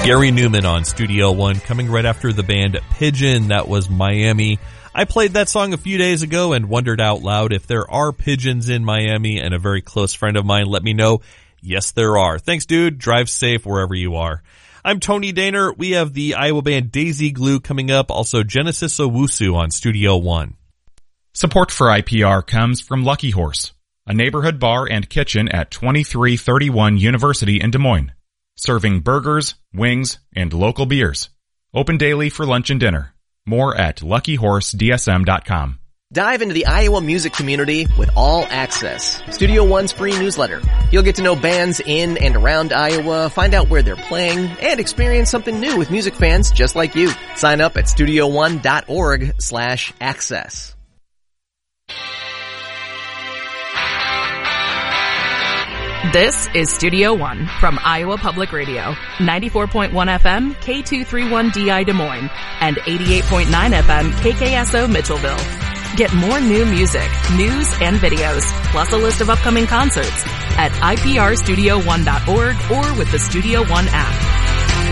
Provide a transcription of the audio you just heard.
Gary Newman on Studio One, coming right after the band Pigeon. That was Miami. I played that song a few days ago and wondered out loud if there are pigeons in Miami, and a very close friend of mine let me know, yes there are. Thanks dude, drive safe wherever you are. I'm Tony Daner. We have the Iowa band Daisy Glue coming up, also Genesis Owusu on Studio One. Support for IPR comes from Lucky Horse, a neighborhood bar and kitchen at 2331 University in Des Moines, serving burgers, wings, and local beers. Open daily for lunch and dinner. More at luckyhorsedsm.com. Dive into the Iowa music community with All Access, Studio One's free newsletter. You'll get to know bands in and around Iowa, find out where they're playing, and experience something new with music fans just like you. Sign up at studio1.org/access. This is Studio One from Iowa Public Radio, 94.1 FM, K231DI Des Moines, and 88.9 FM, KKSO Mitchellville. Get more new music, news, and videos, plus a list of upcoming concerts at iprstudio1.org or with the Studio One app.